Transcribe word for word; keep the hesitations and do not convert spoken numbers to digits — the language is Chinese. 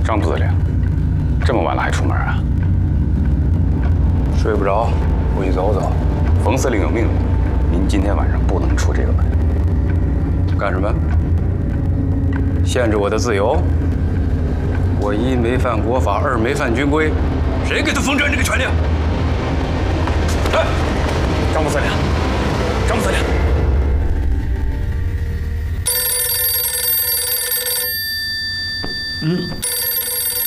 张部司令，这么晚了还出门啊？ 睡不着，回去走走。 冯司令有命令，您今天晚上不能出这个门。 干什么？限制我的自由？我一没犯国法，二没犯军规，谁给他封这这个权利？ 哎，张部司令。